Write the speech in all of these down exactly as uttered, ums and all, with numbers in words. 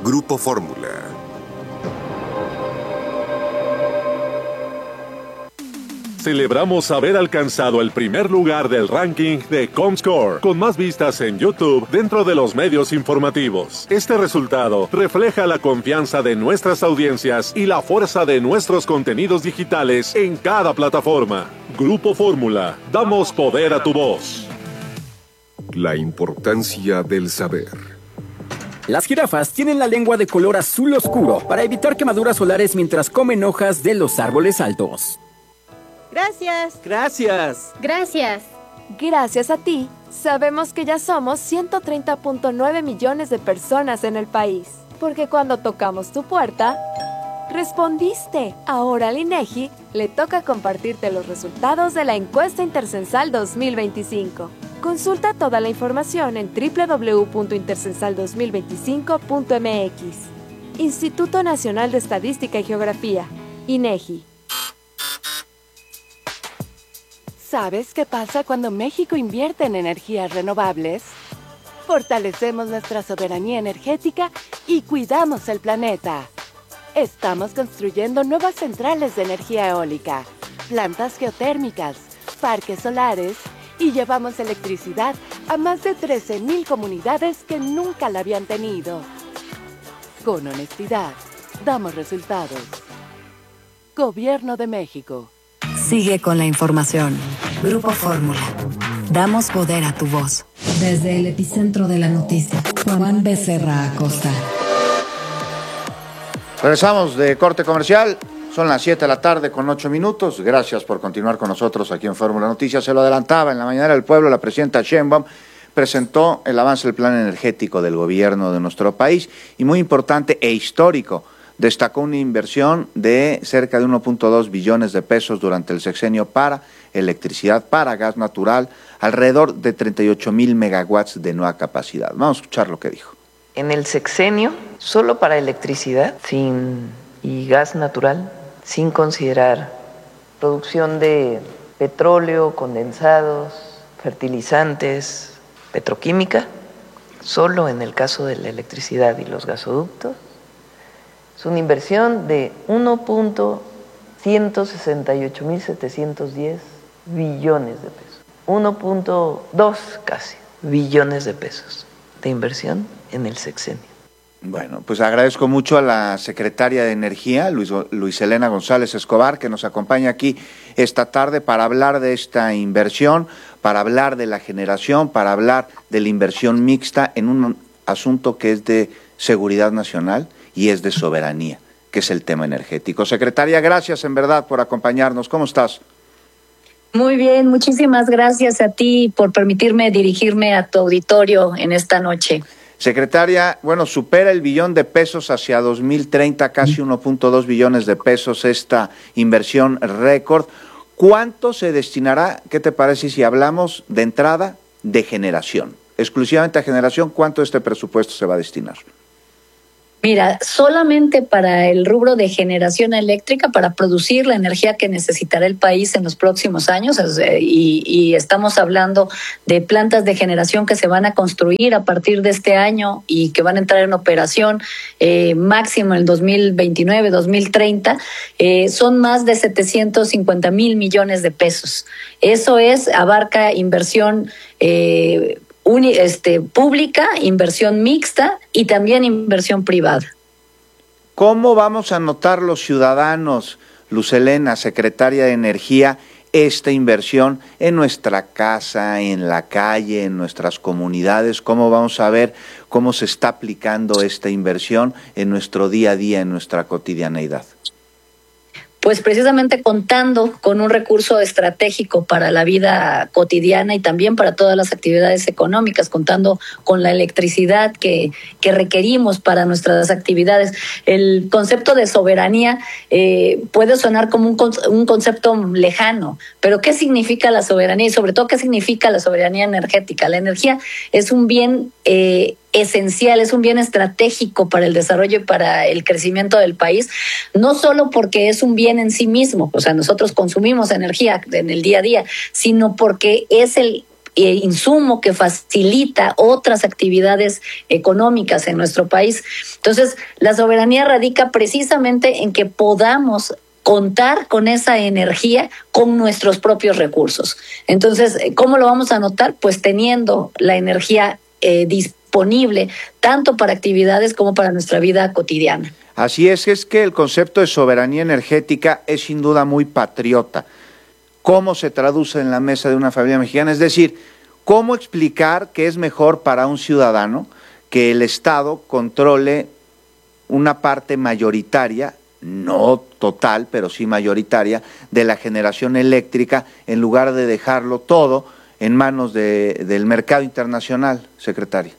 Grupo Fórmula. Celebramos haber alcanzado el primer lugar del ranking de Comscore, con más vistas en YouTube dentro de los medios informativos. Este resultado refleja la confianza de nuestras audiencias y la fuerza de nuestros contenidos digitales en cada plataforma. Grupo Fórmula, damos poder a tu voz. La importancia del saber. Las jirafas tienen la lengua de color azul oscuro para evitar quemaduras solares mientras comen hojas de los árboles altos. Gracias. Gracias. Gracias. Gracias a ti, sabemos que ya somos ciento treinta punto nueve millones de personas en el país. Porque cuando tocamos tu puerta, respondiste. Ahora al INEGI le toca compartirte los resultados de la encuesta intercensal dos mil veinticinco. Consulta toda la información en doble u doble u doble u punto intercensal dos mil veinticinco punto m x. Instituto Nacional de Estadística y Geografía, INEGI. ¿Sabes qué pasa cuando México invierte en energías renovables? Fortalecemos nuestra soberanía energética y cuidamos el planeta. Estamos construyendo nuevas centrales de energía eólica, plantas geotérmicas, parques solares y llevamos electricidad a más de trece mil comunidades que nunca la habían tenido. Con honestidad, damos resultados. Gobierno de México. Sigue con la información. Grupo Fórmula. Damos poder a tu voz. Desde el epicentro de la noticia, Juan Becerra Acosta. Regresamos de corte comercial. Son las siete de la tarde con ocho minutos. Gracias por continuar con nosotros aquí en Fórmula Noticias. Se lo adelantaba en la mañana del pueblo, la presidenta Sheinbaum presentó el avance del plan energético del gobierno de nuestro país y muy importante e histórico. Destacó una inversión de cerca de uno punto dos billones de pesos durante el sexenio para electricidad, para gas natural, alrededor de treinta y ocho mil megawatts de nueva capacidad. Vamos a escuchar lo que dijo. En el sexenio, solo para electricidad sin, y gas natural, sin considerar producción de petróleo, condensados, fertilizantes, petroquímica, solo en el caso de la electricidad y los gasoductos, es una inversión de uno punto ciento sesenta y ocho mil setecientos diez billones de pesos. uno punto dos casi billones de pesos de inversión en el sexenio. Bueno, pues agradezco mucho a la secretaria de Energía, Luis, Luis Elena González Escobar, que nos acompaña aquí esta tarde para hablar de esta inversión, para hablar de la generación, para hablar de la inversión mixta en un asunto que es de seguridad nacional y es de soberanía, que es el tema energético. Secretaria, gracias en verdad por acompañarnos. ¿Cómo estás? Muy bien, muchísimas gracias a ti por permitirme dirigirme a tu auditorio en esta noche. Secretaria, bueno, supera el billón de pesos hacia dos mil treinta, casi uno punto dos billones de pesos esta inversión récord. ¿Cuánto se destinará? ¿Qué te parece si hablamos de entrada de generación? Exclusivamente a generación, ¿cuánto de este presupuesto se va a destinar? Mira, solamente para el rubro de generación eléctrica, para producir la energía que necesitará el país en los próximos años, y, y estamos hablando de plantas de generación que se van a construir a partir de este año y que van a entrar en operación eh, máximo en el dos mil veintinueve, dos mil treinta, eh, son más de setecientos cincuenta mil millones de pesos. Eso es, abarca inversión eh, Uni, este, pública, inversión mixta y también inversión privada. ¿Cómo vamos a notar los ciudadanos, Luz Elena, secretaria de Energía, esta inversión en nuestra casa, en la calle, en nuestras comunidades? ¿Cómo vamos a ver cómo se está aplicando esta inversión en nuestro día a día, en nuestra cotidianeidad? Pues precisamente contando con un recurso estratégico para la vida cotidiana y también para todas las actividades económicas, contando con la electricidad que, que requerimos para nuestras actividades. El concepto de soberanía eh, puede sonar como un, un concepto lejano, pero ¿qué significa la soberanía? Y sobre todo, ¿qué significa la soberanía energética? La energía es un bien eh, esencial, es un bien estratégico para el desarrollo y para el crecimiento del país, no solo porque es un bien en sí mismo, o sea, nosotros consumimos energía en el día a día, sino porque es el eh, insumo que facilita otras actividades económicas en nuestro país. Entonces, la soberanía radica precisamente en que podamos contar con esa energía con nuestros propios recursos. Entonces, ¿cómo lo vamos a notar? Pues teniendo la energía eh, disponible tanto para actividades como para nuestra vida cotidiana. Así es, es que el concepto de soberanía energética es sin duda muy patriota. ¿Cómo se traduce en la mesa de una familia mexicana? Es decir, ¿cómo explicar que es mejor para un ciudadano que el Estado controle una parte mayoritaria, no total, pero sí mayoritaria, de la generación eléctrica, en lugar de dejarlo todo en manos de, del mercado internacional, secretaria?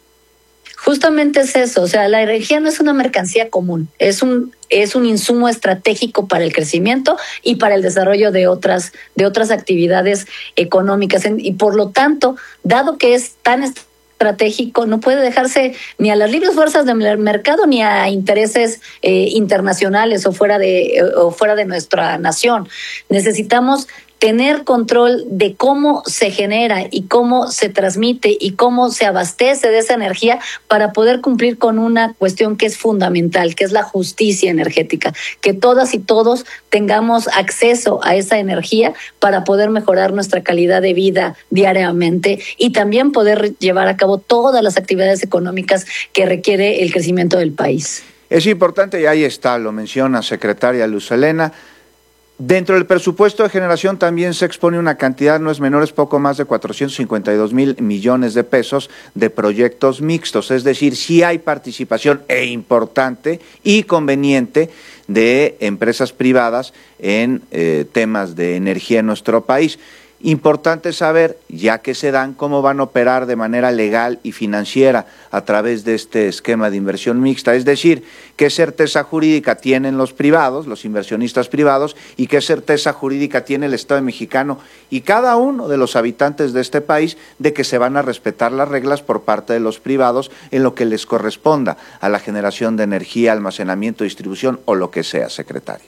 Justamente es eso, o sea, la energía no es una mercancía común, es un es un insumo estratégico para el crecimiento y para el desarrollo de otras de otras actividades económicas, y por lo tanto, dado que es tan estratégico, no puede dejarse ni a las libres fuerzas del mercado ni a intereses eh, internacionales o fuera de o fuera de nuestra nación. Necesitamos tener control de cómo se genera y cómo se transmite y cómo se abastece de esa energía para poder cumplir con una cuestión que es fundamental, que es la justicia energética, que todas y todos tengamos acceso a esa energía para poder mejorar nuestra calidad de vida diariamente y también poder llevar a cabo todas las actividades económicas que requiere el crecimiento del país. Es importante, y ahí está, lo menciona secretaria Luz Helena. Dentro del presupuesto de generación también se expone una cantidad, no es menor, es poco más de cuatrocientos cincuenta y dos mil millones de pesos de proyectos mixtos, es decir, sí hay participación e importante y conveniente de empresas privadas en eh, temas de energía en nuestro país. Importante saber, ya que se dan, cómo van a operar de manera legal y financiera a través de este esquema de inversión mixta, es decir, qué certeza jurídica tienen los privados, los inversionistas privados, y qué certeza jurídica tiene el Estado mexicano y cada uno de los habitantes de este país de que se van a respetar las reglas por parte de los privados en lo que les corresponda a la generación de energía, almacenamiento, distribución o lo que sea, secretaria.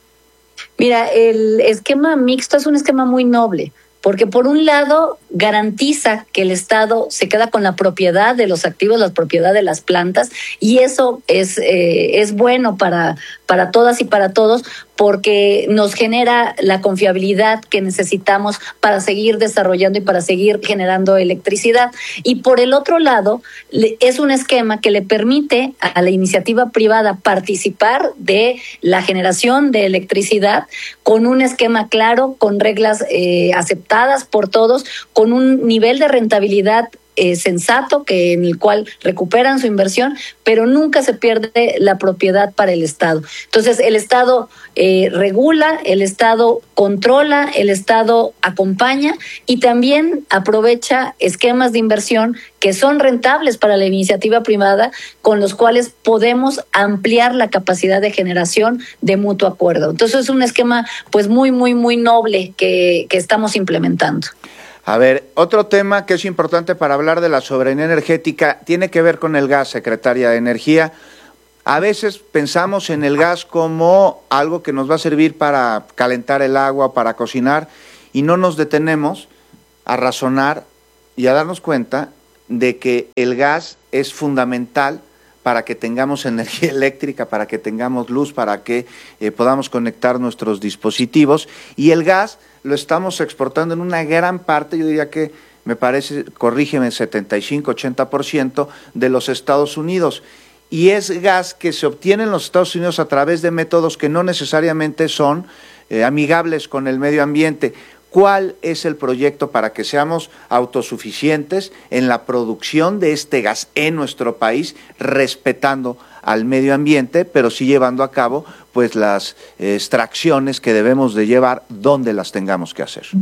Mira, el esquema mixto es un esquema muy noble, porque por un lado garantiza que el Estado se queda con la propiedad de los activos, la propiedad de las plantas, y eso es, eh, es bueno para, para todas y para todos, porque nos genera la confiabilidad que necesitamos para seguir desarrollando y para seguir generando electricidad. Y por el otro lado, es un esquema que le permite a la iniciativa privada participar de la generación de electricidad con un esquema claro, con reglas eh, aceptadas por todos, con un nivel de rentabilidad Eh, sensato, que en el cual recuperan su inversión, pero nunca se pierde la propiedad para el Estado. Entonces, el Estado eh, regula, el Estado controla, el Estado acompaña y también aprovecha esquemas de inversión que son rentables para la iniciativa privada, con los cuales podemos ampliar la capacidad de generación de mutuo acuerdo. Entonces, es un esquema pues muy, muy, muy noble que, que estamos implementando. A ver, otro tema que es importante para hablar de la soberanía energética tiene que ver con el gas, secretaria de Energía. A veces pensamos en el gas como algo que nos va a servir para calentar el agua, para cocinar, y no nos detenemos a razonar y a darnos cuenta de que el gas es fundamental para que tengamos energía eléctrica, para que tengamos luz, para que eh, podamos conectar nuestros dispositivos. Y el gas lo estamos exportando en una gran parte, yo diría que me parece, corrígeme, setenta y cinco, ochenta por ciento de los Estados Unidos. Y es gas que se obtiene en los Estados Unidos a través de métodos que no necesariamente son eh, amigables con el medio ambiente. ¿Cuál es el proyecto para que seamos autosuficientes en la producción de este gas en nuestro país, respetando al medio ambiente, pero sí llevando a cabo pues las eh, extracciones que debemos de llevar donde las tengamos que hacer?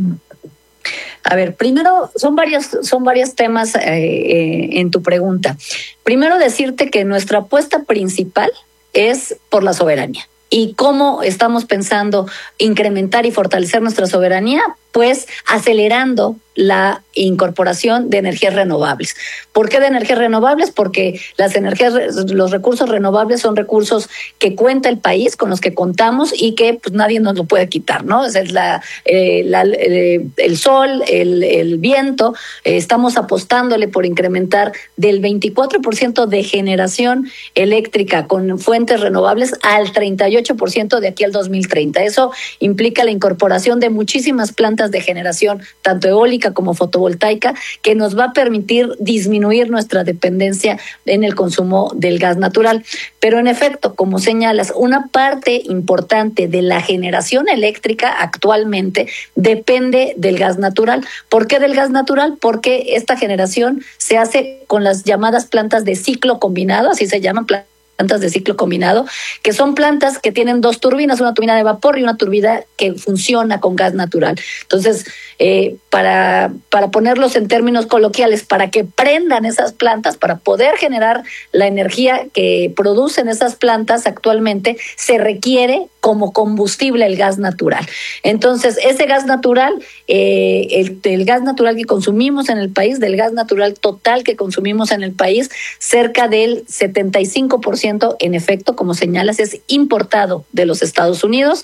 A ver, primero, son varios, son varios temas eh, eh, en tu pregunta. Primero, decirte que nuestra apuesta principal es por la soberanía. ¿Y cómo estamos pensando incrementar y fortalecer nuestra soberanía? pues acelerando la incorporación de energías renovables. ¿Por qué de energías renovables? Porque las energías, los recursos renovables son recursos que cuenta el país, con los que contamos y que pues nadie nos lo puede quitar, ¿no? Es la, eh, la, eh, el sol, el, el viento. Eh, estamos apostándole por incrementar del veinticuatro por ciento de generación eléctrica con fuentes renovables al treinta y ocho por ciento de aquí al dos mil treinta. Eso implica la incorporación de muchísimas plantas de generación, tanto eólica como fotovoltaica, que nos va a permitir disminuir nuestra dependencia en el consumo del gas natural. Pero en efecto, como señalas, una parte importante de la generación eléctrica actualmente depende del gas natural. ¿Por qué del gas natural? Porque esta generación se hace con las llamadas plantas de ciclo combinado, así se llaman, plantas plantas de ciclo combinado, que son plantas que tienen dos turbinas, una turbina de vapor y una turbina que funciona con gas natural. Entonces, eh, para, para ponerlos en términos coloquiales, para que prendan esas plantas, para poder generar la energía que producen esas plantas actualmente, se requiere como combustible el gas natural. Entonces, ese gas natural, eh, el, el gas natural que consumimos en el país, del gas natural total que consumimos en el país, cerca del setenta y cinco por ciento, en efecto, como señalas, es importado de los Estados Unidos.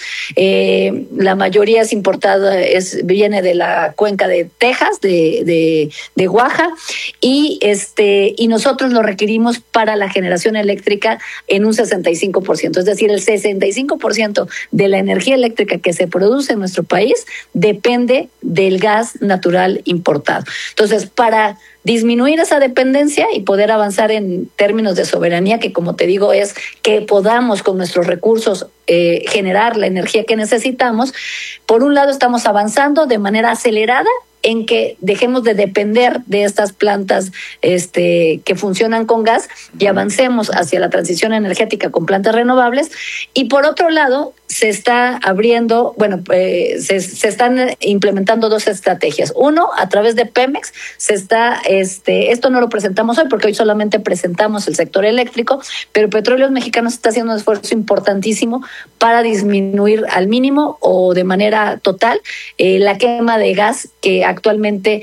Eh, la mayoría es importada, es, viene de la cuenca de Texas, de, de, de Oaxaca, y, este, y nosotros lo requerimos para la generación eléctrica en un sesenta y cinco por ciento. Es decir, el sesenta y cinco por ciento de la energía eléctrica que se produce en nuestro país depende del gas natural importado. Entonces, para disminuir esa dependencia y poder avanzar en términos de soberanía, que como te digo es que podamos con nuestros recursos eh, generar la energía que necesitamos, por un lado estamos avanzando de manera acelerada en que dejemos de depender de estas plantas este, que funcionan con gas y avancemos hacia la transición energética con plantas renovables. Y por otro lado, se está abriendo, bueno, eh, se, se están implementando dos estrategias. Uno, a través de Pemex, se está, este, esto no lo presentamos hoy porque hoy solamente presentamos el sector eléctrico, pero Petróleos Mexicanos está haciendo un esfuerzo importantísimo para disminuir al mínimo o de manera total eh, la quema de gas que actualmente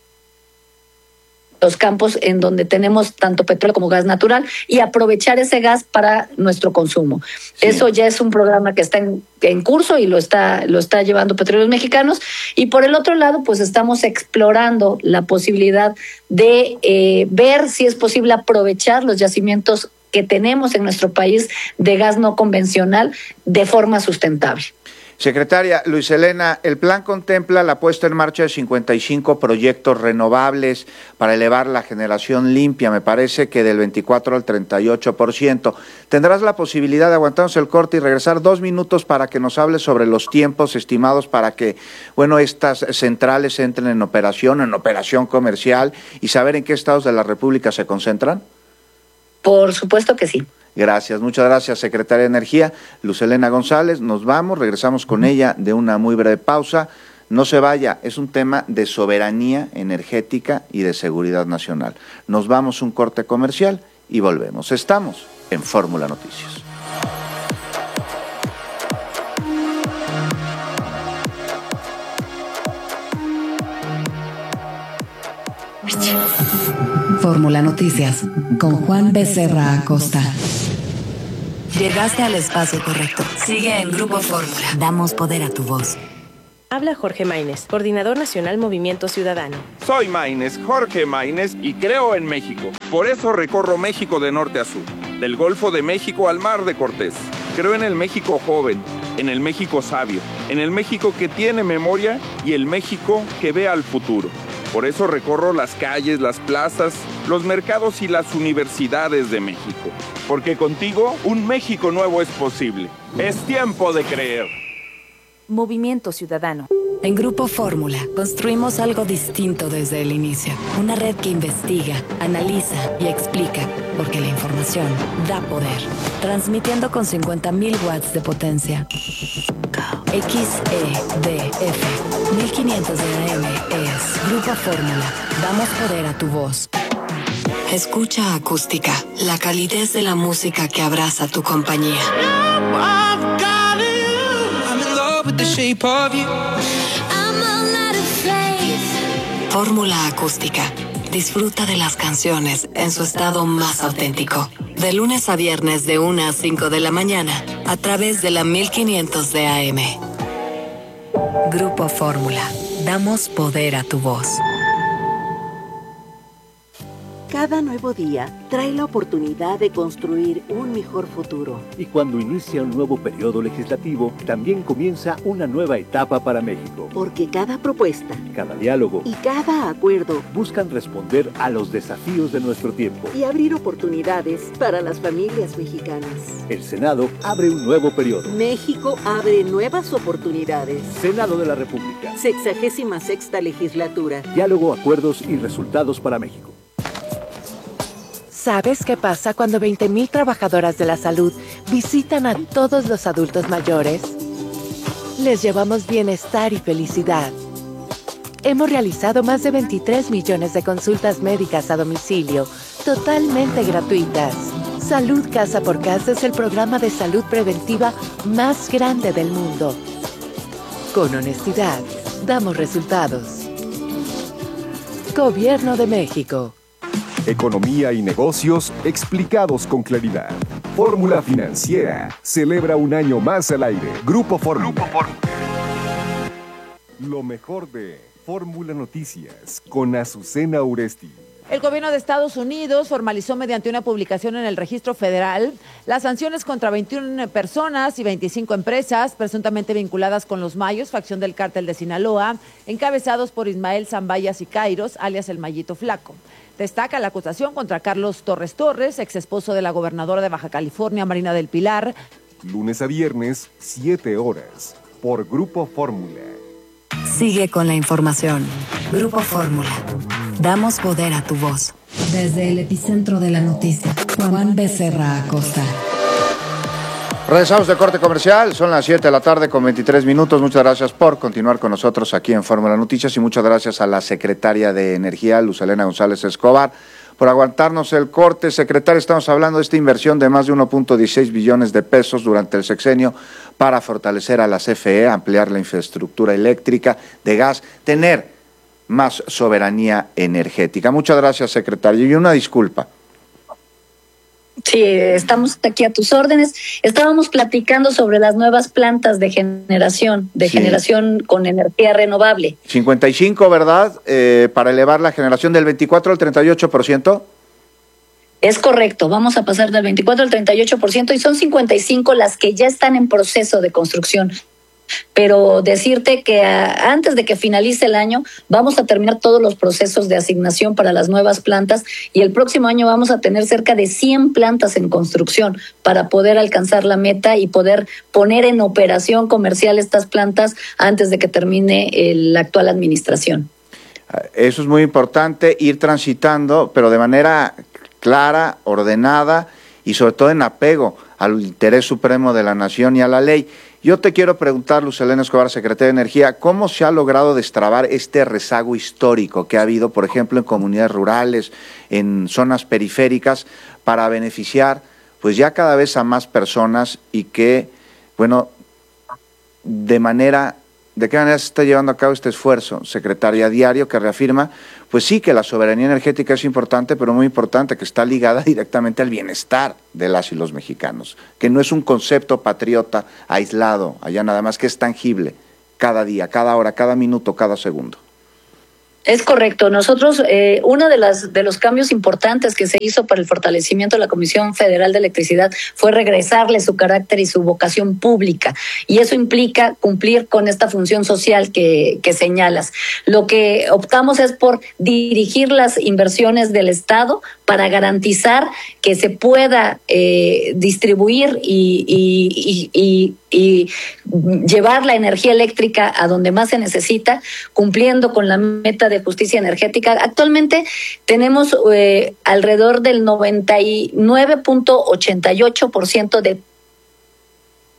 los campos en donde tenemos tanto petróleo como gas natural y aprovechar ese gas para nuestro consumo. Sí. Eso ya es un programa que está en, en curso y lo está, lo está llevando Petróleos Mexicanos. Y por el otro lado, pues estamos explorando la posibilidad de eh, ver si es posible aprovechar los yacimientos que tenemos en nuestro país de gas no convencional de forma sustentable. Secretaria Luis Elena, el plan contempla la puesta en marcha de cincuenta y cinco proyectos renovables para elevar la generación limpia, me parece que del veinticuatro al treinta y ocho por ciento. ¿Tendrás la posibilidad de aguantarnos el corte y regresar dos minutos para que nos hables sobre los tiempos estimados para que, bueno, estas centrales entren en operación, en operación comercial y saber en qué estados de la República se concentran? Por supuesto que sí. Gracias, muchas gracias, secretaria de Energía, Luz Helena González. Nos vamos, regresamos con ella de una muy breve pausa. No se vaya, es un tema de soberanía energética y de seguridad nacional. Nos vamos un corte comercial y volvemos. Estamos en Fórmula Noticias. Fórmula Noticias con Juan Becerra Acosta. Llegaste al espacio correcto. Sigue en Grupo Fórmula. Damos poder a tu voz. Habla Jorge Maínez, Coordinador Nacional Movimiento Ciudadano. Soy Maínez, Jorge Maínez, y creo en México. Por eso recorro México de norte a sur, del Golfo de México al Mar de Cortés. Creo en el México joven, en el México sabio, en el México que tiene memoria y el México que ve al futuro. Por eso recorro las calles, las plazas, los mercados y las universidades de México. Porque contigo, un México nuevo es posible. Es tiempo de creer. Movimiento Ciudadano. En Grupo Fórmula construimos algo distinto desde el inicio. Una red que investiga, analiza y explica, porque la información da poder. Transmitiendo con cincuenta mil watts de potencia. X E D F mil quinientos de A M es Grupo Fórmula. Damos poder a tu voz. Escucha Acústica, la calidez de la música que abraza tu compañía. The shape of you. Fórmula Acústica. Disfruta de las canciones en su estado más auténtico. De lunes a viernes de una a cinco de la mañana a través de la mil quinientos de A M. Grupo Fórmula. Damos poder a tu voz. Cada nuevo día trae la oportunidad de construir un mejor futuro. Y cuando inicia un nuevo periodo legislativo, también comienza una nueva etapa para México. Porque cada propuesta, cada diálogo y cada acuerdo buscan responder a los desafíos de nuestro tiempo y abrir oportunidades para las familias mexicanas. El Senado abre un nuevo periodo. México abre nuevas oportunidades. Senado de la República. Sexagésima sexta legislatura. Diálogo, acuerdos y resultados para México. ¿Sabes qué pasa cuando veinte mil trabajadoras de la salud visitan a todos los adultos mayores? Les llevamos bienestar y felicidad. Hemos realizado más de veintitrés millones de consultas médicas a domicilio, totalmente gratuitas. Salud Casa por Casa es el programa de salud preventiva más grande del mundo. Con honestidad, damos resultados. Gobierno de México. Economía y negocios explicados con claridad. Fórmula Financiera celebra un año más al aire. Grupo Fórmula. Grupo Fórmula. Lo mejor de Fórmula Noticias con Azucena Uresti. El gobierno de Estados Unidos formalizó mediante una publicación en el registro federal las sanciones contra veintiuna personas y veinticinco empresas presuntamente vinculadas con los Mayos, facción del cártel de Sinaloa, encabezados por Ismael Zambaya Sicairos, alias el Mayito Flaco. Destaca la acusación contra Carlos Torres Torres, ex esposo de la gobernadora de Baja California, Marina del Pilar. Lunes a viernes, siete horas, por Grupo Fórmula. Sigue con la información. Grupo Fórmula. Damos poder a tu voz. Desde el epicentro de la noticia, Juan Becerra Acosta. Regresamos de corte comercial, son las siete de la tarde con veintitrés minutos. Muchas gracias por continuar con nosotros aquí en Fórmula Noticias y muchas gracias a la secretaria de Energía, Luz Helena González Escobar, por aguantarnos el corte. Secretaria, estamos hablando de esta inversión de más de uno punto dieciséis billones de pesos durante el sexenio para fortalecer a la C F E, ampliar la infraestructura eléctrica, de gas, tener más soberanía energética. Muchas gracias, secretaria, y una disculpa. Sí, estamos aquí a tus órdenes. Estábamos platicando sobre las nuevas plantas de generación, de sí. generación con energía renovable. cincuenta y cinco, ¿verdad? Eh, para elevar la generación del veinticuatro al treinta y ocho por ciento. Es correcto, vamos a pasar del veinticuatro al treinta y ocho por ciento y son cincuenta y cinco las que ya están en proceso de construcción. Pero decirte que a, antes de que finalice el año vamos a terminar todos los procesos de asignación para las nuevas plantas y el próximo año vamos a tener cerca de cien plantas en construcción para poder alcanzar la meta y poder poner en operación comercial estas plantas antes de que termine el, la actual administración. Eso es muy importante, ir transitando, pero de manera clara, ordenada y sobre todo en apego al interés supremo de la nación y a la ley. Yo te quiero preguntar, Luz Helena Escobar, secretaria de Energía, ¿cómo se ha logrado destrabar este rezago histórico que ha habido, por ejemplo, en comunidades rurales, en zonas periféricas, para beneficiar pues ya cada vez a más personas y que, bueno, de manera, ¿de qué manera se está llevando a cabo este esfuerzo, secretaria, diario, que reafirma, pues sí, que la soberanía energética es importante, pero muy importante, que está ligada directamente al bienestar de las y los mexicanos, que no es un concepto patriota aislado, allá nada más, que es tangible, cada día, cada hora, cada minuto, cada segundo? Es correcto. Nosotros, eh, uno de, las, de los cambios importantes que se hizo para el fortalecimiento de la Comisión Federal de Electricidad fue regresarle su carácter y su vocación pública. Y eso implica cumplir con esta función social que, que señalas. Lo que optamos es por dirigir las inversiones del Estado para garantizar que se pueda eh, distribuir y, y, y, y, y llevar la energía eléctrica a donde más se necesita, cumpliendo con la meta de justicia energética. Actualmente tenemos eh, alrededor del noventa y nueve punto ochenta y ocho por ciento de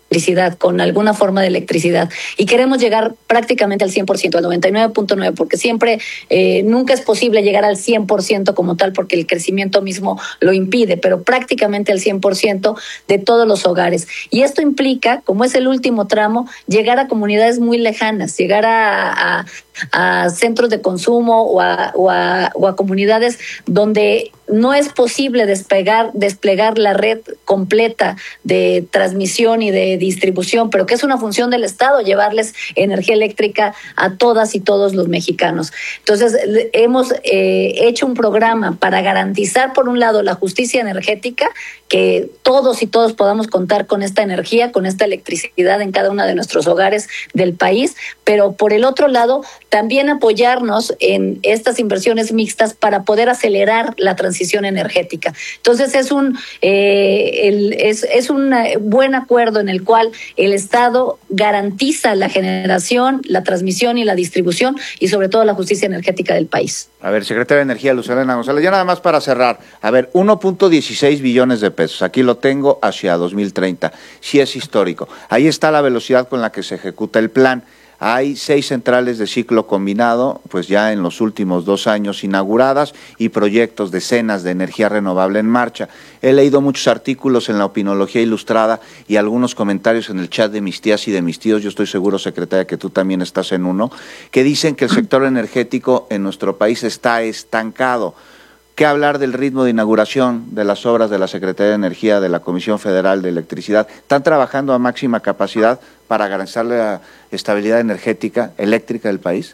electricidad, con alguna forma de electricidad. Y queremos llegar prácticamente al cien por ciento, al noventa y nueve punto nueve, porque siempre, eh, nunca es posible llegar al cien por ciento como tal, porque el crecimiento mismo lo impide, pero prácticamente al cien por ciento de todos los hogares. Y esto implica, como es el último tramo, llegar a comunidades muy lejanas, llegar a, a, a centros de consumo o a, o, a, o a comunidades donde no es posible desplegar, desplegar la red completa de transmisión y de distribución, pero que es una función del Estado llevarles energía eléctrica a todas y todos los mexicanos. Entonces, hemos eh, hecho un programa para garantizar, por un lado, la justicia energética, que todos y todos podamos contar con esta energía, con esta electricidad en cada uno de nuestros hogares del país, pero por el otro lado, también apoyarnos en estas inversiones mixtas para poder acelerar la transición energética. Entonces, es un, eh, el, es, es un buen acuerdo en el cual el Estado garantiza la generación, la transmisión y la distribución y sobre todo la justicia energética del país. A ver, secretaria de Energía, Luz Helena González, ya nada más para cerrar. A ver, uno punto dieciséis billones de pesos, aquí lo tengo hacia dos mil treinta, sí es histórico. Ahí está la velocidad con la que se ejecuta el plan. Hay seis centrales de ciclo combinado, pues ya en los últimos dos años inauguradas, y proyectos, decenas de energía renovable en marcha. He leído muchos artículos en la Opinología Ilustrada y algunos comentarios en el chat de mis tías y de mis tíos, yo estoy seguro, secretaria, que tú también estás en uno, que dicen que el sector energético en nuestro país está estancado. ¿Qué hablar del ritmo de inauguración de las obras de la Secretaría de Energía, de la Comisión Federal de Electricidad? ¿Están trabajando a máxima capacidad para garantizar la estabilidad energética, eléctrica del país?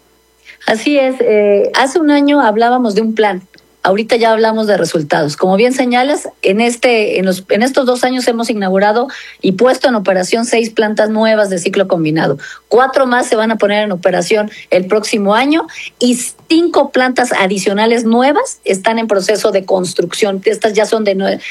Así es. Eh, hace un año hablábamos de un plan. Ahorita ya hablamos de resultados. Como bien señalas, en este, en los, en estos dos años hemos inaugurado y puesto en operación seis plantas nuevas de ciclo combinado. Cuatro más se van a poner en operación el próximo año y cinco plantas adicionales nuevas están en proceso de construcción. Estas ya son de, de,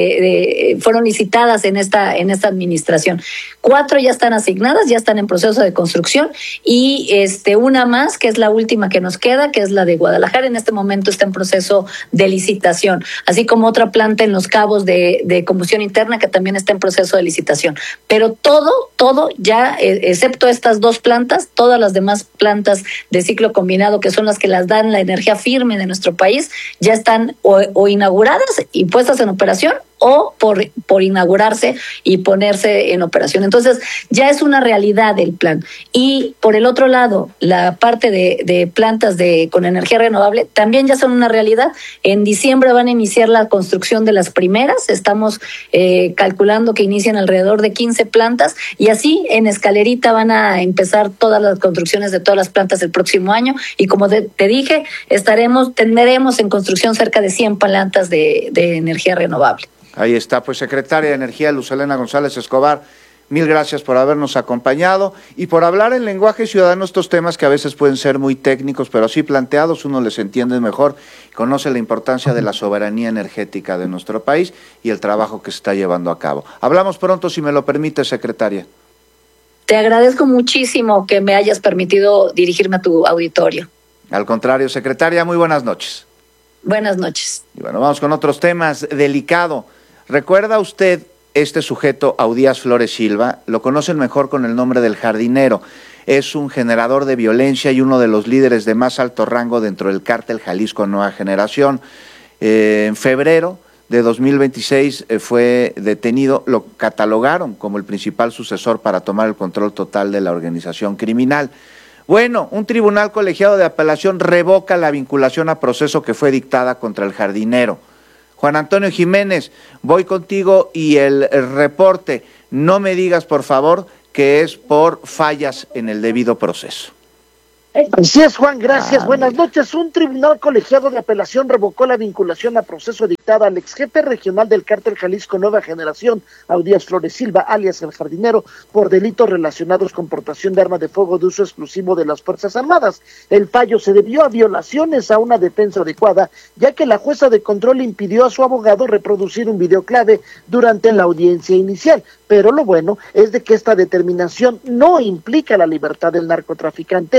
de fueron licitadas en esta, en esta administración. Cuatro ya están asignadas, ya están en proceso de construcción y este, una más, que es la última que nos queda, que es la de Guadalajara. En este momento está en proceso de licitación, así como otra planta en Los Cabos de, de combustión interna que también está en proceso de licitación. Pero todo, todo ya, eh, excepto estas dos plantas, todas las demás plantas de ciclo combinado, que son las que las dan la energía firme de nuestro país, ya están o, o inauguradas y puestas en operación o por, por inaugurarse y ponerse en operación. Entonces, ya es una realidad el plan. Y por el otro lado, la parte de, de plantas de, con energía renovable también ya son una realidad. En diciembre van a iniciar la construcción de las primeras. Estamos eh, calculando que inician alrededor de quince plantas y así en escalerita van a empezar todas las construcciones de todas las plantas el próximo año. Y como de, te dije, estaremos, tendremos en construcción cerca de cien plantas de, de energía renovable. Ahí está, pues secretaria de Energía, Luz Helena González Escobar, mil gracias por habernos acompañado y por hablar en lenguaje ciudadano estos temas que a veces pueden ser muy técnicos, pero así planteados uno les entiende mejor, conoce la importancia de la soberanía energética de nuestro país y el trabajo que se está llevando a cabo. Hablamos pronto, si me lo permite, secretaria. Te agradezco muchísimo que me hayas permitido dirigirme a tu auditorio. Al contrario, secretaria, muy buenas noches. Buenas noches. Y bueno, vamos con otros temas. Delicado. ¿Recuerda usted este sujeto, Audías Flores Silva? Lo conocen mejor con el nombre del Jardinero. Es un generador de violencia y uno de los líderes de más alto rango dentro del cártel Jalisco Nueva Generación. Eh, en febrero de dos mil veintiséis eh, fue detenido, lo catalogaron como el principal sucesor para tomar el control total de la organización criminal. Bueno, un tribunal colegiado de apelación revoca la vinculación a proceso que fue dictada contra el Jardinero. Juan Antonio Jiménez, voy contigo y el, el reporte. No me digas, por favor, que es por fallas en el debido proceso. Así es, Juan, gracias. Ah, Buenas noches. Un tribunal colegiado de apelación revocó la vinculación a proceso dictada al ex jefe regional del cártel Jalisco Nueva Generación, Audías Flores Silva, alias El Jardinero, por delitos relacionados con portación de arma de fuego de uso exclusivo de las Fuerzas Armadas. El fallo se debió a violaciones a una defensa adecuada, ya que la jueza de control impidió a su abogado reproducir un video clave durante la audiencia inicial. Pero lo bueno es de que esta determinación no implica la libertad del narcotraficante, con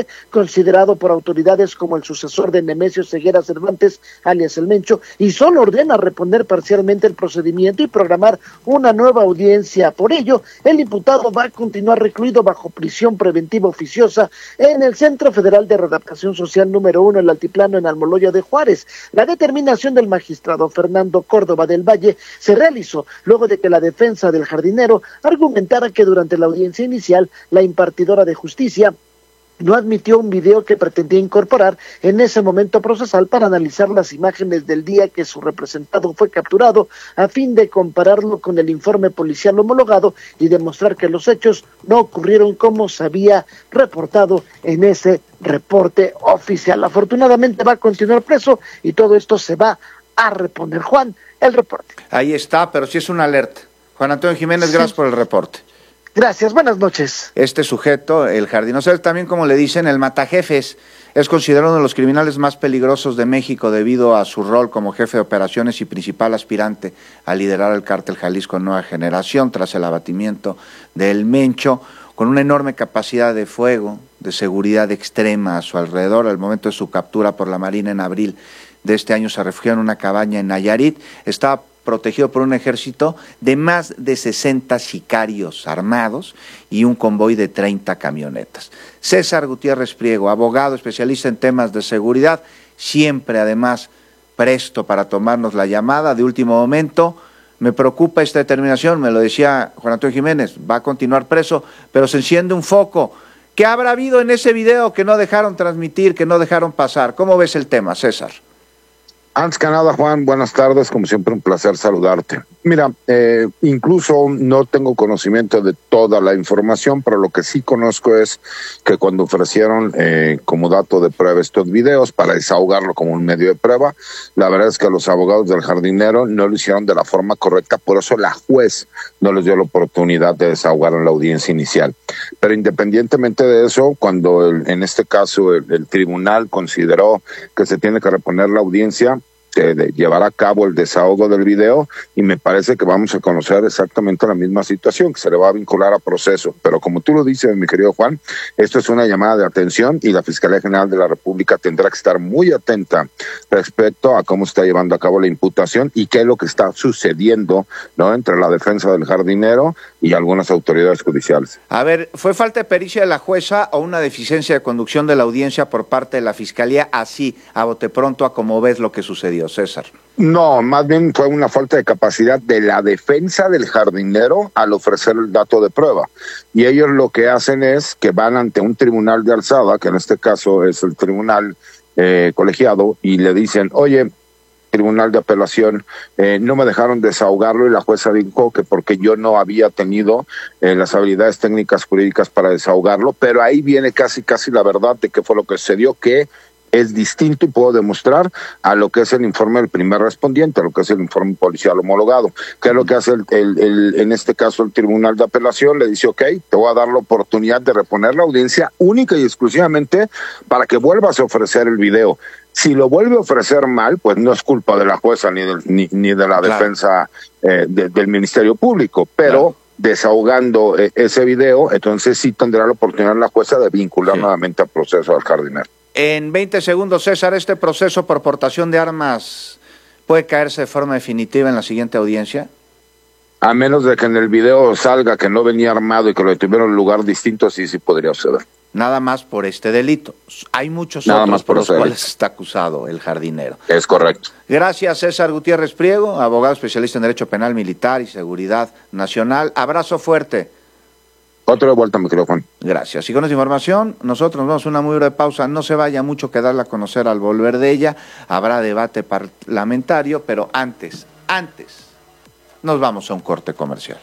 considerado por autoridades como el sucesor de Nemesio Ceguera Cervantes, alias El Mencho, y solo ordena reponer parcialmente el procedimiento y programar una nueva audiencia. Por ello, el imputado va a continuar recluido bajo prisión preventiva oficiosa en el Centro Federal de Readaptación Social número uno, el Altiplano, en Almoloya de Juárez. La determinación del magistrado Fernando Córdoba del Valle se realizó luego de que la defensa del jardinero argumentara que durante la audiencia inicial, la impartidora de justicia no admitió un video que pretendía incorporar en ese momento procesal para analizar las imágenes del día que su representado fue capturado, a fin de compararlo con el informe policial homologado y demostrar que los hechos no ocurrieron como se había reportado en ese reporte oficial. Afortunadamente va a continuar preso y todo esto se va a reponer. Juan, el reporte. Ahí está, pero sí es una alerta. Juan Antonio Jiménez, sí. Gracias por el reporte. Gracias, buenas noches. Este sujeto, el jardinero, también como le dicen, el matajefes, es considerado uno de los criminales más peligrosos de México debido a su rol como jefe de operaciones y principal aspirante a liderar el cártel Jalisco Nueva Generación tras el abatimiento del Mencho, con una enorme capacidad de fuego, de seguridad extrema a su alrededor. Al momento de su captura por la Marina en abril de este año se refugió en una cabaña en Nayarit, estaba protegido por un ejército de más de sesenta sicarios armados y un convoy de treinta camionetas. César Gutiérrez Priego, abogado especialista en temas de seguridad, siempre además presto para tomarnos la llamada de último momento. Me preocupa esta determinación, me lo decía Juan Antonio Jiménez, va a continuar preso, pero se enciende un foco. ¿Qué habrá habido en ese video que no dejaron transmitir, que no dejaron pasar? ¿Cómo ves el tema, César? Antes que nada, Juan, buenas tardes, como siempre un placer saludarte. Mira, eh, incluso no tengo conocimiento de toda la información, pero lo que sí conozco es que cuando ofrecieron eh, como dato de prueba estos videos para desahogarlo como un medio de prueba, la verdad es que los abogados del jardinero no lo hicieron de la forma correcta, por eso la juez no les dio la oportunidad de desahogar en la audiencia inicial. Pero independientemente de eso, cuando el, en este caso el, el tribunal consideró que se tiene que reponer la audiencia, de llevar a cabo el desahogo del video, y me parece que vamos a conocer exactamente la misma situación, que se le va a vincular a proceso. Pero como tú lo dices, mi querido Juan, esto es una llamada de atención y la Fiscalía General de la República tendrá que estar muy atenta respecto a cómo se está llevando a cabo la imputación y qué es lo que está sucediendo, ¿no?, entre la defensa del jardinero y algunas autoridades judiciales. A ver, ¿fue falta de pericia de la jueza o una deficiencia de conducción de la audiencia por parte de la Fiscalía, así, a bote pronto, a como ves lo que sucedió, César? No, más bien fue una falta de capacidad de la defensa del jardinero al ofrecer el dato de prueba. Y ellos lo que hacen es que van ante un tribunal de alzada, que en este caso es el tribunal eh, colegiado, y le dicen, oye, tribunal de apelación, eh, no me dejaron desahogarlo, y la jueza dijo que porque yo no había tenido eh, las habilidades técnicas jurídicas para desahogarlo, pero ahí viene casi casi la verdad de qué fue lo que sucedió, que es distinto y puedo demostrar a lo que es el informe del primer respondiente, a lo que es el informe policial homologado. ¿Qué es lo que hace el, el, el, en este caso el tribunal de apelación? Le dice, ok, te voy a dar la oportunidad de reponer la audiencia única y exclusivamente para que vuelvas a ofrecer el video. Si lo vuelve a ofrecer mal, pues no es culpa de la jueza ni, del, ni, ni de la claro. defensa eh, de, del Ministerio Público, pero claro. desahogando eh, ese video, entonces sí tendrá la oportunidad la jueza de vincular sí. nuevamente al proceso al jardinero. En veinte segundos, César, ¿este proceso por portación de armas puede caerse de forma definitiva en la siguiente audiencia? A menos de que en el video salga que no venía armado y que lo detuvieron en un lugar distinto, sí, sí podría suceder. Nada más por este delito. Hay muchos Nada otros más por, por los delito. cuales está acusado el jardinero. Es correcto. Gracias, César Gutiérrez Priego, abogado especialista en Derecho Penal Militar y Seguridad Nacional. Abrazo fuerte. Otro de vuelta, mi querido Juan. Gracias. Y con esta información, nosotros nos vamos a una muy breve pausa. No se vaya mucho que darla a conocer al volver de ella. Habrá debate parlamentario, pero antes, antes, nos vamos a un corte comercial.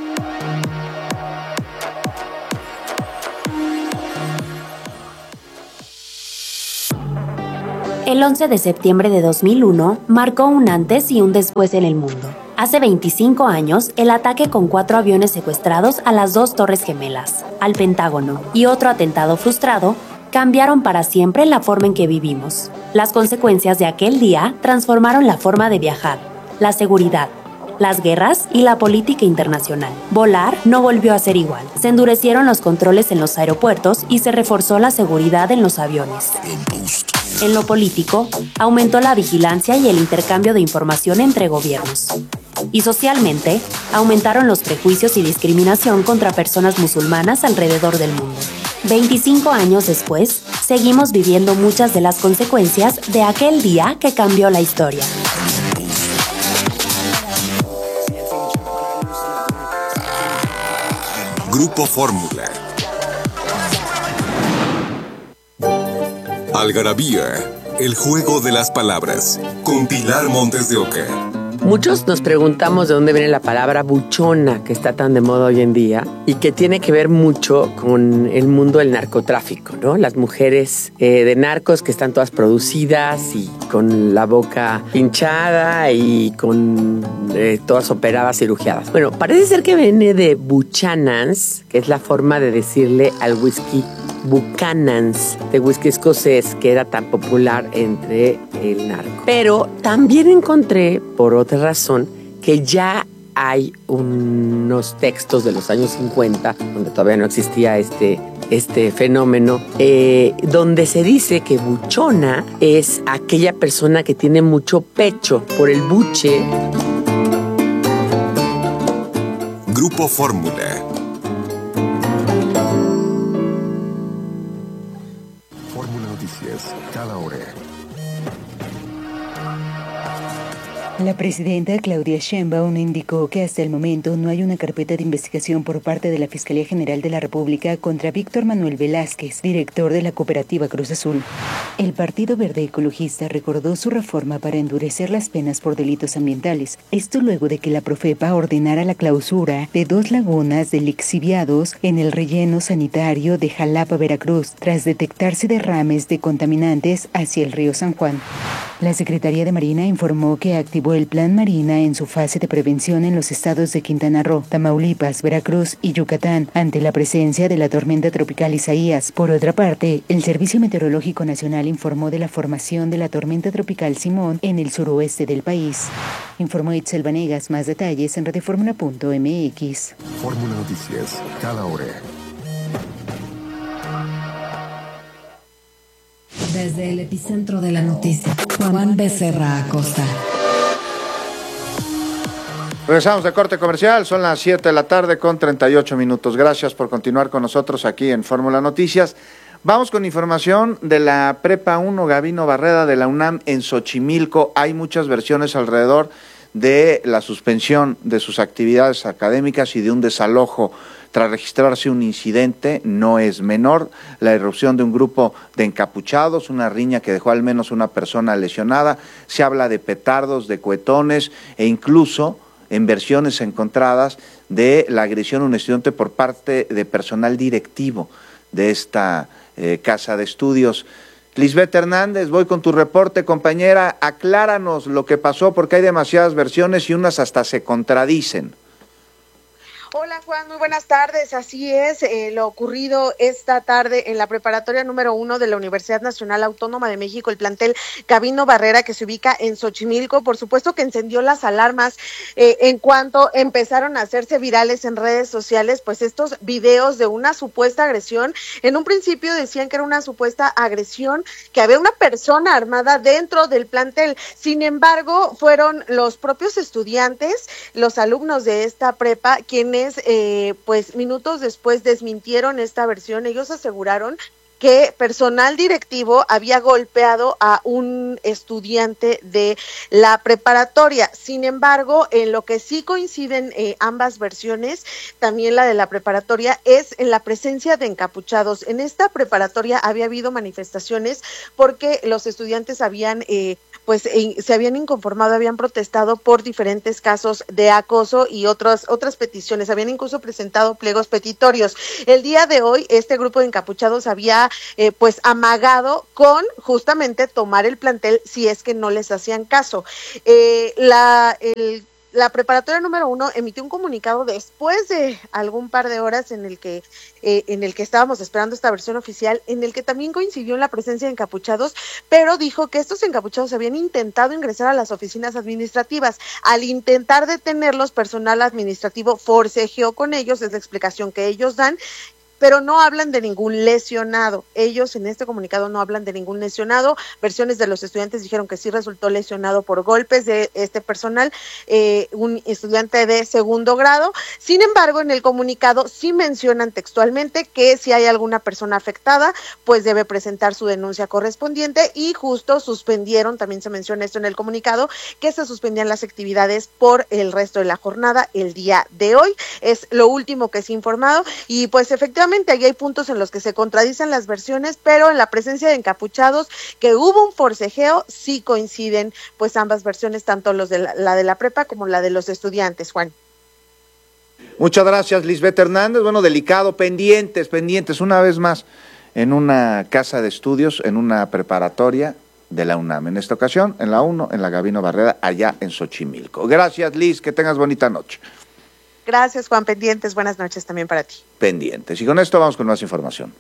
El once de septiembre de dos mil uno marcó un antes y un después en el mundo. Hace veinticinco años, el ataque con cuatro aviones secuestrados a las dos Torres Gemelas, al Pentágono, y otro atentado frustrado, cambiaron para siempre la forma en que vivimos. Las consecuencias de aquel día transformaron la forma de viajar, la seguridad, las guerras y la política internacional. Volar no volvió a ser igual. Se endurecieron los controles en los aeropuertos y se reforzó la seguridad en los aviones. En lo político, aumentó la vigilancia y el intercambio de información entre gobiernos. Y socialmente, aumentaron los prejuicios y discriminación contra personas musulmanas alrededor del mundo. veinticinco años después, seguimos viviendo muchas de las consecuencias de aquel día que cambió la historia. Grupo Fórmula. Algarabía, el juego de las palabras, con Pilar Montes de Oca. Muchos nos preguntamos de dónde viene la palabra buchona, que está tan de moda hoy en día, y que tiene que ver mucho con el mundo del narcotráfico, ¿no? Las mujeres eh, de narcos que están todas producidas y con la boca hinchada y con eh, todas operadas, cirugiadas. Bueno, parece ser que viene de Buchanans, que es la forma de decirle al whisky Buchanan's, de whisky escocés, que era tan popular entre el narco. Pero también encontré, por otra razón, que ya hay unos textos de los años cincuenta, donde todavía no existía este, este fenómeno, eh, donde se dice que buchona es aquella persona que tiene mucho pecho por el buche. Grupo Fórmula. Cada hora. La presidenta Claudia Sheinbaum indicó que hasta el momento no hay una carpeta de investigación por parte de la Fiscalía General de la República contra Víctor Manuel Velázquez, director de la cooperativa Cruz Azul. El Partido Verde Ecologista recordó su reforma para endurecer las penas por delitos ambientales. Esto luego de que la Profepa ordenara la clausura de dos lagunas de lixiviados en el relleno sanitario de Jalapa, Veracruz, tras detectarse derrames de contaminantes hacia el río San Juan. La Secretaría de Marina informó que activó el Plan Marina en su fase de prevención en los estados de Quintana Roo, Tamaulipas, Veracruz y Yucatán ante la presencia de la tormenta tropical Isaías. Por otra parte, el Servicio Meteorológico Nacional informó de la formación de la tormenta tropical Simón en el suroeste del país. Informó Itzel Vanegas. Más detalles en radioformula punto m x. Fórmula Noticias, cada hora. Desde el epicentro de la noticia, Juan Becerra Acosta. Regresamos de corte comercial, son las siete de la tarde con treinta y ocho minutos. Gracias por continuar con nosotros aquí en Fórmula Noticias. Vamos con información de la Prepa uno Gabino Barreda de la UNAM en Xochimilco. Hay muchas versiones alrededor de la suspensión de sus actividades académicas y de un desalojo tras registrarse un incidente. No es menor, la irrupción de un grupo de encapuchados, una riña que dejó al menos una persona lesionada. Se habla de petardos, de cohetones e incluso en versiones encontradas de la agresión a un estudiante por parte de personal directivo de esta eh, casa de estudios. Lisbeth Hernández, voy con tu reporte, compañera. Acláranos lo que pasó porque hay demasiadas versiones y unas hasta se contradicen. Hola Juan, muy buenas tardes. Así es, eh, lo ocurrido esta tarde en la preparatoria número uno de la Universidad Nacional Autónoma de México, el plantel Gabino Barrera, que se ubica en Xochimilco, por supuesto que encendió las alarmas eh, en cuanto empezaron a hacerse virales en redes sociales, pues estos videos de una supuesta agresión. En un principio decían que era una supuesta agresión, que había una persona armada dentro del plantel. Sin embargo, fueron los propios estudiantes, los alumnos de esta prepa, quienes Eh, pues minutos después desmintieron esta versión. Ellos aseguraron que personal directivo había golpeado a un estudiante de la preparatoria. Sin embargo, en lo que sí coinciden eh, ambas versiones, también la de la preparatoria, es en la presencia de encapuchados. En esta preparatoria había habido manifestaciones porque los estudiantes habían eh, pues eh, se habían inconformado, habían protestado por diferentes casos de acoso y otras otras peticiones, habían incluso presentado pliegos petitorios. El día de hoy, este grupo de encapuchados había eh, pues amagado con justamente tomar el plantel si es que no les hacían caso. Eh, la el la preparatoria número uno emitió un comunicado después de algún par de horas en el que eh, en el que estábamos esperando esta versión oficial, en el que también coincidió en la presencia de encapuchados, pero dijo que estos encapuchados habían intentado ingresar a las oficinas administrativas. Al intentar detenerlos, personal administrativo forcejeó con ellos, es la explicación que ellos dan, pero no hablan de ningún lesionado. Ellos en este comunicado no hablan de ningún lesionado. Versiones de los estudiantes dijeron que sí resultó lesionado por golpes de este personal, eh, un estudiante de segundo grado. Sin embargo, en el comunicado sí mencionan textualmente que si hay alguna persona afectada, pues debe presentar su denuncia correspondiente, y justo suspendieron, también se menciona esto en el comunicado, que se suspendían las actividades por el resto de la jornada el día de hoy. Es lo último que se ha informado, y pues efectivamente ahí hay puntos en los que se contradicen las versiones, pero en la presencia de encapuchados, que hubo un forcejeo, sí coinciden pues ambas versiones, tanto los de la, la de la prepa como la de los estudiantes, Juan. Muchas gracias, Lisbeth Hernández. Bueno, delicado, pendientes, pendientes, una vez más, en una casa de estudios, en una preparatoria de la UNAM. En esta ocasión, en la uno, en la Gabino Barrera, allá en Xochimilco. Gracias, Liz, que tengas bonita noche. Gracias, Juan, pendientes, buenas noches también para ti. Pendientes. Y con esto vamos con más información.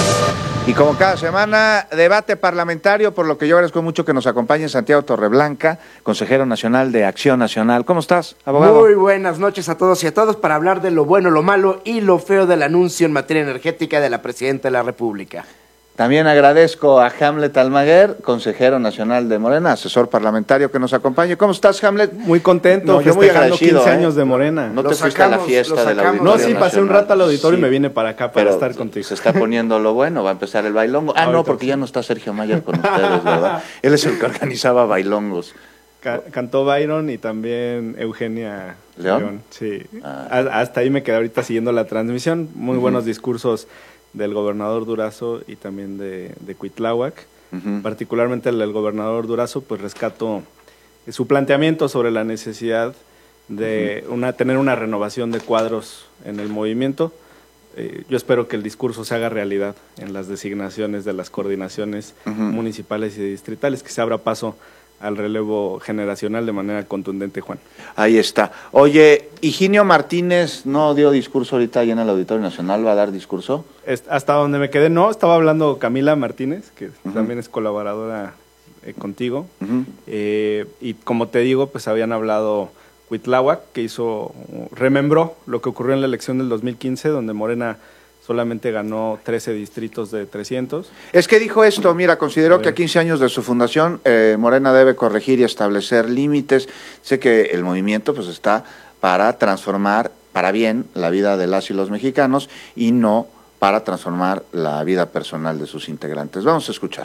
Y como cada semana, debate parlamentario, por lo que yo agradezco mucho que nos acompañe Santiago Torreblanca, consejero nacional de Acción Nacional. ¿Cómo estás, abogado? Muy buenas noches a todos y a todas para hablar de lo bueno, lo malo y lo feo del anuncio en materia energética de la Presidenta de la República. También agradezco a Hamlet Almaguer, consejero nacional de Morena, asesor parlamentario que nos acompañe. ¿Cómo estás, Hamlet? Muy contento, no, yo muy festejando quince ¿eh? años de Morena. No te fuiste a la fiesta del auditorio No, sí, pasé nacional. un rato al auditorio Sí, y me vine para acá para pero estar contigo. Se está poniendo lo bueno, va a empezar el bailongo. Ah, Ahorita no, porque sí. ya no está Sergio Mayer con ustedes, ¿verdad? Él es el que organizaba bailongos. Ca cantó Byron y también Eugenia ¿León? León. Sí, Ah. A hasta ahí me quedé ahorita siguiendo la transmisión. Muy Uh-huh. buenos discursos del gobernador Durazo y también de, de Cuitláhuac. Uh-huh. Particularmente el del gobernador Durazo, pues rescato su planteamiento sobre la necesidad de Uh-huh. una, tener una renovación de cuadros en el movimiento. Eh, yo espero que el discurso se haga realidad en las designaciones de las coordinaciones Uh-huh. municipales y distritales, que se abra paso al relevo generacional de manera contundente, Juan. Ahí está. Oye, Higinio Martínez no dio discurso ahorita allá en el Auditorio Nacional, ¿va a dar discurso? Es, hasta donde me quedé, no, estaba hablando Camila Martínez, que uh-huh. también es colaboradora eh, contigo, uh-huh. eh, y como te digo, pues habían hablado Cuitláhuac, que hizo, remembró lo que ocurrió en la elección del dos mil quince, donde Morena solamente ganó trece distritos de trescientos. Es que dijo esto, mira, consideró que a quince años de su fundación, eh, Morena debe corregir y establecer límites. Sé que el movimiento pues está para transformar para bien la vida de las y los mexicanos y no para transformar la vida personal de sus integrantes. Vamos a escuchar.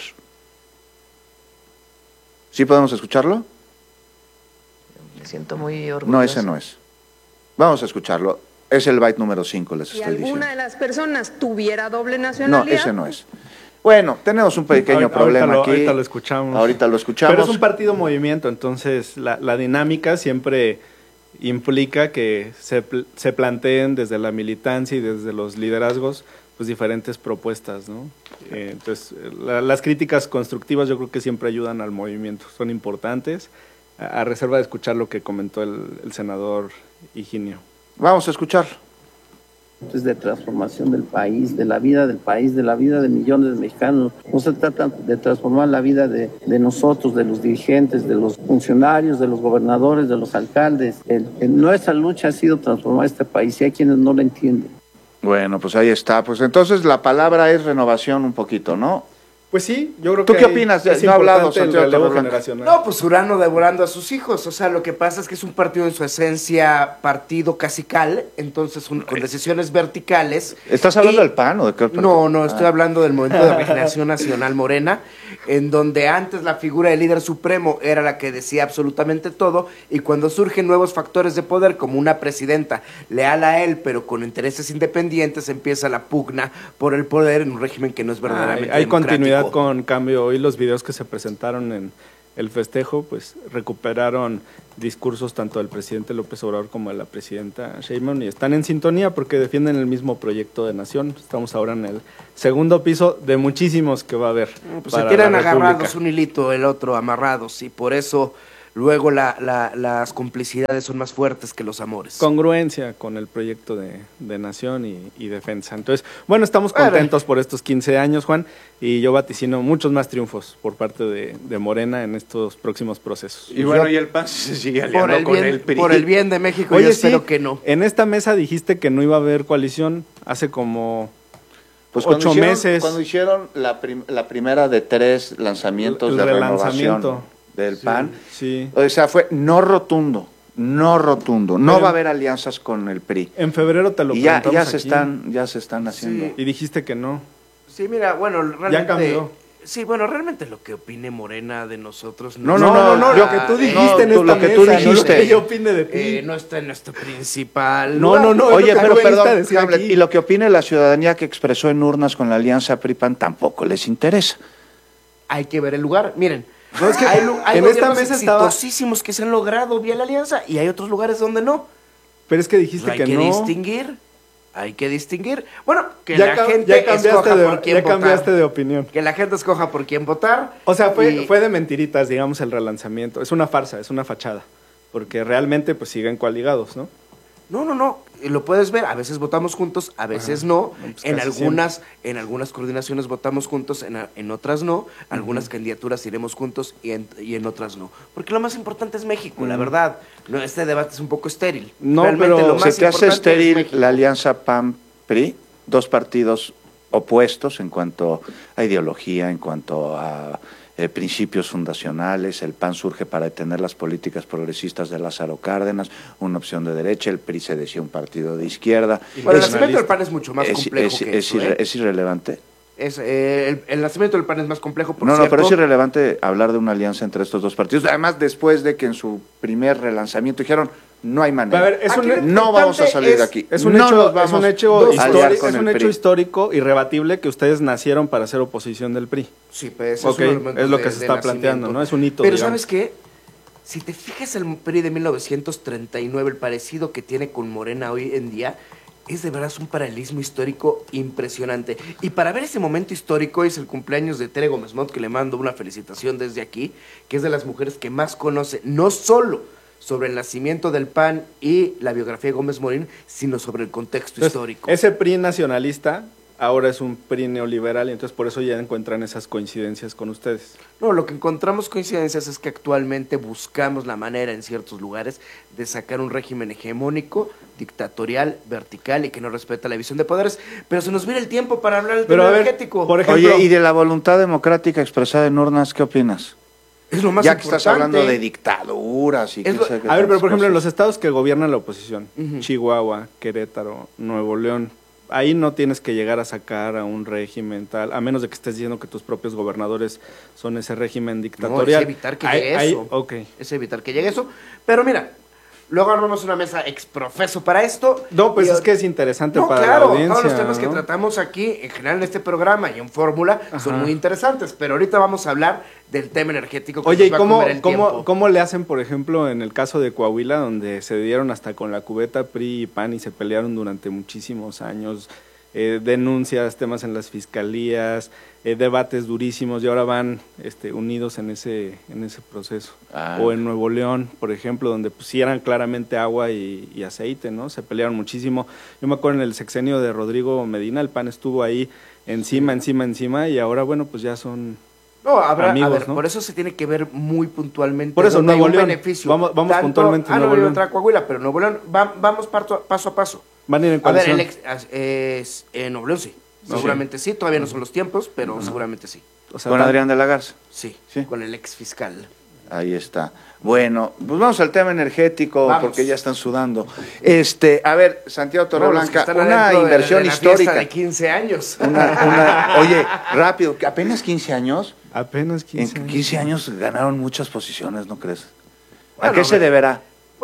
¿Sí podemos escucharlo? Me siento muy orgulloso. No, ese no es. Vamos a escucharlo. Es el byte número cinco, les Si estoy alguna diciendo. de las personas tuviera doble No, nacionalidad. ese no es. Bueno, tenemos un pequeño Ahorita- problema ahorita lo, aquí. Ahorita lo escuchamos. Ahorita lo escuchamos. Pero es un partido movimiento, entonces la, la dinámica siempre implica que se, pl se planteen desde la militancia y desde los liderazgos pues diferentes propuestas, ¿no? Eh, entonces, la, las críticas constructivas yo creo que siempre ayudan al movimiento, son importantes, a, a reserva de escuchar lo que comentó el, el senador Higinio. Vamos a escuchar. De transformación del país, de la vida del país, de la vida de millones de mexicanos. No se trata de transformar la vida de, de nosotros, de los dirigentes, de los funcionarios, de los gobernadores, de los alcaldes. El, el, nuestra lucha ha sido transformar este país y hay quienes no lo entienden. Bueno, pues ahí está. Pues entonces la palabra es renovación un poquito, ¿no? Pues sí, yo creo ¿Tú que qué opinas? es No ha hablado importante el Santiago relevo Torreblanca. generacional. No, pues Urano devorando a sus hijos. O sea, lo que pasa es que es un partido en su esencia partido cacical, entonces un, con decisiones verticales. ¿Estás hablando Y- del P A N o de qué otro? No, no, estoy Ah. hablando del Movimiento de Regeneración Nacional Morena, en donde antes la figura del líder supremo era la que decía absolutamente todo, y cuando surgen nuevos factores de poder, como una presidenta leal a él, pero con intereses independientes, empieza la pugna por el poder en un régimen que no es verdaderamente Hay, hay democrático. continuidad con cambio. Hoy los videos que se presentaron en el festejo, pues recuperaron discursos tanto del presidente López Obrador como de la presidenta Sheinbaum y están en sintonía porque defienden el mismo proyecto de nación. Estamos ahora en el segundo piso de muchísimos que va a haber. Pues para se tienen la República. agarrados un hilito, el otro amarrados, y por eso luego la, la, las complicidades son más fuertes que los amores. Congruencia con el proyecto de, de nación y, y defensa. Entonces, bueno, estamos contentos por estos quince años, Juan, y yo vaticino muchos más triunfos por parte de, de Morena en estos próximos procesos. Y bueno, y el P A N se sigue aliando por el con bien, el P R I. Por el bien de México, Oye, yo espero sí, que no. En esta mesa dijiste que no iba a haber coalición hace como Pues ocho cuando hicieron, meses. Cuando hicieron la, prim, la primera de tres lanzamientos El de relanzamiento. renovación del Sí, P A N, sí. o sea, fue no rotundo, no rotundo, no Pero- va a haber alianzas con el P R I. En febrero te lo Y ya, preguntamos ya se aquí. están, ya se están haciendo. Y dijiste que no. Sí, mira, bueno, realmente... Ya cambió. Sí, bueno, realmente lo que opine Morena de nosotros... No, no, no, no, lo que tú dijiste en tú- esta lo que tú mesa, no dijiste. lo que yo opine de ti. Eh, no está en nuestro principal... No, no, no. Oye, es lo que pero tú veniste a perdón, decir Hamlet, aquí. y lo que opine la ciudadanía que expresó en urnas con la alianza P R I P A N tampoco les interesa. Hay que ver el lugar. Miren, No, es que hay, lu- hay en esta gobiernos mesa estaba- exitosísimos que se han logrado vía la alianza y hay otros lugares donde no. Pero es que dijiste Hay que, que no. distinguir. Hay que distinguir. Bueno, que Ya la cam- gente ya cambiaste escoja de- por quién ya votar. cambiaste de opinión. Que la gente escoja por quién votar. O sea, fue, y- fue de mentiritas, digamos, el relanzamiento. Es una farsa, es una fachada. Porque realmente, pues, siguen coaligados, ¿no? No, no, no. Y lo puedes ver. A veces votamos juntos, a veces Ajá. no. No, pues en casi algunas, en algunas coordinaciones votamos juntos, en, a- en otras no. Algunas candidaturas iremos juntos y en, y en otras no. Porque lo más importante es México, la Ujú. verdad. No, este debate es un poco estéril. No, Realmente pero lo Se más te hace importante es estéril México. la alianza P A N P R I, dos partidos opuestos en cuanto a ideología, en cuanto a eh, principios fundacionales. El P A N surge para detener las políticas progresistas de Lázaro Cárdenas, una opción de derecha. El P R I se decía un partido de izquierda. Bueno, el Es- nacimiento del P A N es mucho más es- complejo es- que es eso, irre- ¿eh? es irrelevante. Es, eh, el, el nacimiento del P A N es más complejo, por No, no, cierto. pero es irrelevante hablar de una alianza entre estos dos partidos. Además, después de que en su primer relanzamiento dijeron, no hay manera. A ver, es un- no vamos a salir es, de aquí. Es un No hecho, nos es vamos un hecho, a aliar histórico, con es el un P R hecho I. histórico, irrebatible, que ustedes nacieron para ser oposición del P R I. Sí, pues Ok, es, uno de los es lo que de- se de está planteando, nacimiento. ¿no? Es un hito, Pero digamos. ¿sabes qué? Si te fijas el P R I de mil novecientos treinta y nueve, el parecido que tiene con Morena hoy en día, es de verdad un paralelismo histórico impresionante. Y para ver ese momento histórico es el cumpleaños de Tere Gómez Mont, que le mando una felicitación desde aquí, que es de las mujeres que más conoce, no solo sobre el nacimiento del P A N y la biografía de Gómez Morín, sino sobre el contexto Entonces, histórico. ese P R I nacionalista ahora es un P R I neoliberal y entonces por eso ya encuentran esas coincidencias con ustedes. No, lo que encontramos coincidencias es que actualmente buscamos la manera en ciertos lugares de sacar un régimen hegemónico, dictatorial, vertical y que no respeta la división de poderes. Pero se nos viene el tiempo para hablar del Pero, tema a ver, energético. por ejemplo- Oye, y de la voluntad democrática expresada en urnas, ¿qué opinas? Es lo más ya que estás importante. hablando de dictaduras y Es quién lo- sabe qué A ver, pero tantas por ejemplo, en cosas. los estados que gobiernan la oposición, Ujú. Chihuahua, Querétaro, Nuevo León, ahí no tienes que llegar a sacar a un régimen tal, a menos de que estés diciendo que tus propios gobernadores son ese régimen No, dictatorial. es evitar que Ahí- llegue ahí- eso. ok. Es evitar que llegue eso. Pero mira, luego armamos una mesa exprofeso para esto. No, pues Y- es que es interesante No, para claro, la audiencia. todos los temas que ¿no? tratamos aquí, en general en este programa y en Fórmula, son Ajá. muy interesantes. Pero ahorita vamos a hablar del tema energético que Oye, ¿y nos va a cómo, comer el cómo, tiempo. cómo le hacen, por ejemplo, en el caso de Coahuila, donde se dieron hasta con la cubeta P R I y P A N y se pelearon durante muchísimos años, eh, denuncias, temas en las fiscalías, eh, debates durísimos y ahora van este, unidos en ese, en ese proceso? Ah. O en Nuevo León, por ejemplo, donde pusieran claramente agua y, y aceite, ¿no? Se pelearon muchísimo. Yo me acuerdo en el sexenio de Rodrigo Medina, el P A N estuvo ahí encima, encima, encima y ahora, bueno, pues ya son... No, habrá, amigos, a ver, ¿no? por eso se tiene que ver muy puntualmente. Por eso, dónde hay Nuevo un León. beneficio. Vamos- vamos Tanto- puntualmente Ah, Nuevo no, yo León. entrar a Coahuila, pero Nuevo León, va- vamos parto- paso a paso. Van a ir en A ver, coalición. el ex, as- es, en Nuevo León sí. Ok. Seguramente sí, todavía no son los tiempos, pero seguramente sí. O sea, Con tan- Adrián de la Garza. Sí, Sí. con el ex fiscal. Ahí está. Bueno, pues vamos al tema energético Vamos. porque ya están sudando. Este, a ver, Santiago No, los que Torreblanca, están una adentro de- inversión de la fiesta histórica. de quince años. Una, una- oye, rápido, que apenas quince años. Apenas En quince años. quince años ganaron muchas posiciones, ¿no crees? ¿A Bueno, qué a se ver. deberá?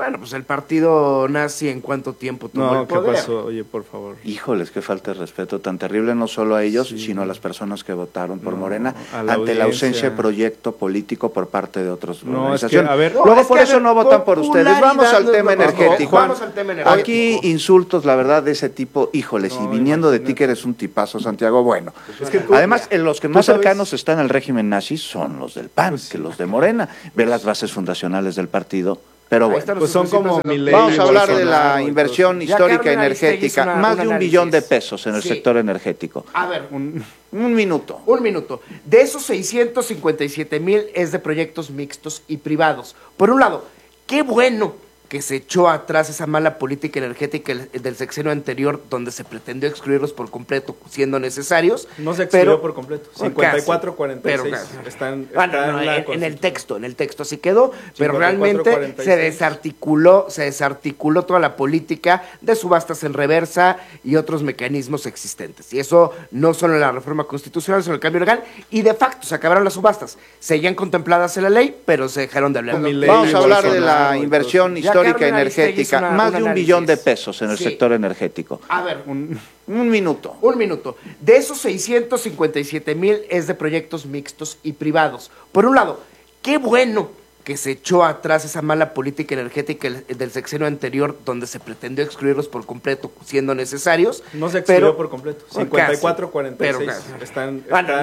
Bueno, pues el partido nazi, ¿en cuánto tiempo tomó No, el ¿qué poder? pasó? Oye, por favor. Híjoles, qué falta de respeto tan terrible, no solo a ellos, sí. sino a las personas que votaron por No, Morena, a la ante la audiencia. ausencia de proyecto político por parte de otras No, organizaciones. es que, a ver- Luego No, es por que, a eso ver, no votan por ustedes. Vamos popularidad al no es tema lo- energético. Vamos al tema energético. Aquí insultos, la verdad, de ese tipo, híjoles, y viniendo de ti que eres un tipazo, Santiago, bueno. Es que tú- Además, en los que tú más sabes- cercanos están al régimen nazi son los del P A N, que los de Morena. Ver las bases fundacionales del partido. Pero Ahí bueno, están los Pues son como Milei, Milei, vamos a hablar de Bolsonaro la y inversión todo eso. histórica Ya Carmen Aristegui energética, hizo una- más un de un análisis. billón de pesos en el Sí. sector energético. A ver, un, un minuto. Un minuto. De esos seiscientos cincuenta y siete mil es de proyectos mixtos y privados. Por un lado, qué bueno que se echó atrás esa mala política energética el- del sexenio anterior, donde se pretendió excluirlos por completo, siendo necesarios. No se excluyó pero- por completo. Casi. cincuenta y cuatro cuarenta y Pero seis. casi. Están, Ah, no, está no, en la en, en el Constitución. texto, en el texto así quedó, pero cincuenta y cuatro realmente cuarenta y se seis. desarticuló, se desarticuló toda la política de subastas en reversa y otros mecanismos existentes. Y eso no solo en la reforma constitucional, sino en el cambio legal, y de facto se acabaron las subastas. Seguían contempladas en la ley, pero se dejaron de hablar. Vamos a hablar de la inversión Ya histórica Carmen Aristegui energética, hizo una- más un de un análisis. billón de pesos en el Sí. sector energético. A ver, un, un minuto. Un minuto. De esos seiscientos cincuenta y siete mil es de proyectos mixtos y privados. Por un lado, qué bueno que se echó atrás esa mala política energética el- del sexenio anterior, donde se pretendió excluirlos por completo, siendo necesarios. No se excluyó pero- por completo. Casi. cincuenta y cuatro cuarenta y Pero seis. casi. Están, Ah, no, está